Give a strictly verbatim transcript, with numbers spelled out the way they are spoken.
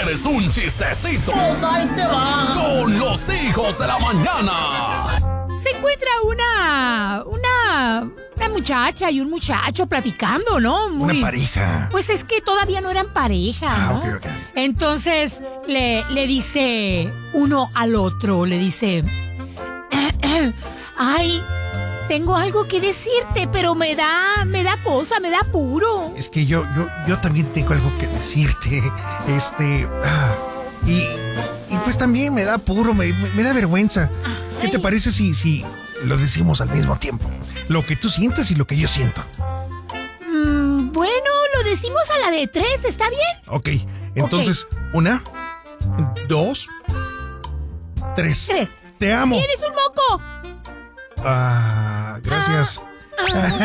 quieres un chistecito? Pues ahí te va. Con los hijos de la mañana. Se encuentra una, una, una muchacha y un muchacho platicando, ¿no? Muy, Una pareja. Pues es que todavía no eran pareja, Ah, ¿no? ok, ok. Entonces le, le dice uno al otro, le dice, ay, tengo algo que decirte, pero me da, me da cosa, me da apuro. Es que yo, yo, yo también tengo algo que decirte. Este. Ah, y, y pues también me da apuro, me, me da vergüenza. ¿Qué te parece si, si lo decimos al mismo tiempo? Lo que tú sientes y lo que yo siento. Mm, bueno, lo decimos a la de tres, ¿está bien? Ok, entonces, okay. Una, dos, tres. Tres. Te amo. ¡Tienes un moco! Ah, gracias. Ah, ah.